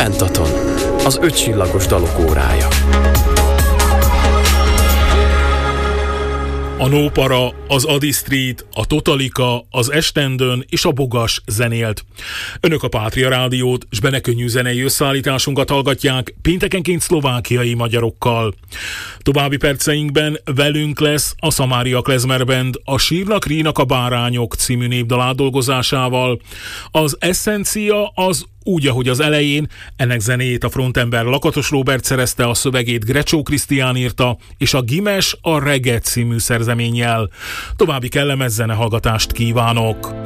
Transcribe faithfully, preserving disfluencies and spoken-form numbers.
Pentaton, az ötcsillagos dalok órája. A Nópara, az Adi Street, a Totalika, az Estendön és a Bogas zenélt. Önök a Pátria Rádiót s benekönnyű zenei összeállításunkat hallgatják péntekenként szlovákiai magyarokkal. További perceinkben velünk lesz a Samaria Klezmer Band a Sírnak rínak a bárányok című népdal átdolgozásával. Az Essencia az úgy, ahogy az elején, ennek zenéjét a frontember Lakatos Róbert szerezte, a szövegét Grecsó Krisztián írta, és a Gimes a Reggae című szerzeménnyel. További kellemes zenehallgatást kívánok!